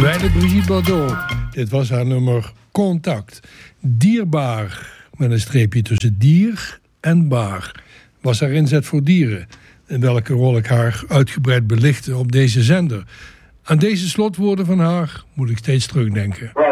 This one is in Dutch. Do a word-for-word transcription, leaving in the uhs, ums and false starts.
Wijle Brigitte Bardot. Dit was haar nummer Contact. Dierbaar, met een streepje tussen dier en baar, was haar inzet voor dieren. In welke rol ik haar uitgebreid belichtte op deze zender. Aan deze slotwoorden van haar moet ik steeds terugdenken.